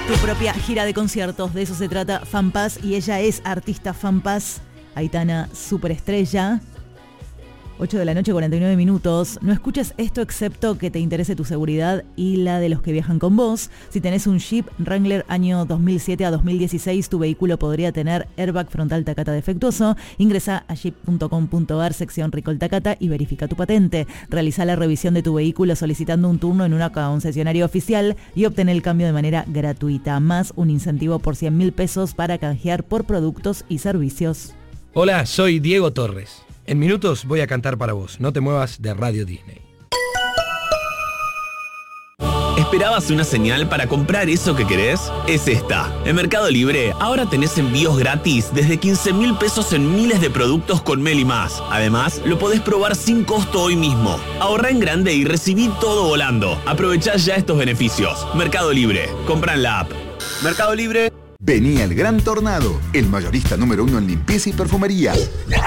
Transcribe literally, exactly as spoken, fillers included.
tu propia gira de conciertos. De eso se trata FanPass y ella es artista FanPass, Aitana Superestrella. ocho de la noche, cuarenta y nueve minutos. No escuches esto excepto que te interese tu seguridad y la de los que viajan con vos. Si tenés un Jeep Wrangler año dos mil siete a dos mil dieciséis, tu vehículo podría tener airbag frontal Takata defectuoso. Ingresa a jeep punto com punto ar, sección Recall Takata y verifica tu patente. Realiza la revisión de tu vehículo solicitando un turno en una concesionaria oficial y obtener el cambio de manera gratuita. Más un incentivo por cien mil pesos para canjear por productos y servicios. Hola, soy Diego Torres. En minutos voy a cantar para vos. No te muevas de Radio Disney. ¿Esperabas una señal para comprar eso que querés? Es esta. En Mercado Libre ahora tenés envíos gratis desde quince mil pesos en miles de productos con Meli Más. Además, lo podés probar sin costo hoy mismo. Ahorrá en grande y recibí todo volando. Aprovechá ya estos beneficios. Mercado Libre. Comprá en la app. Mercado Libre. Venía el gran tornado, el mayorista número uno en limpieza y perfumería.